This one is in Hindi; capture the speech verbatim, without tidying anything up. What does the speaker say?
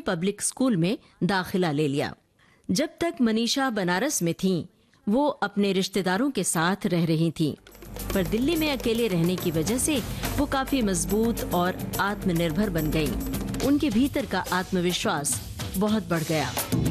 पब्लिक स्कूल में दाखिला ले लिया। जब तक मनीषा बनारस में थीं, वो अपने रिश्तेदारों के साथ रह रही थीं, पर दिल्ली में अकेले रहने की वजह से वो काफी मजबूत और आत्मनिर्भर बन गईं। उनके भीतर का आत्मविश्वास बहुत बढ़ गया।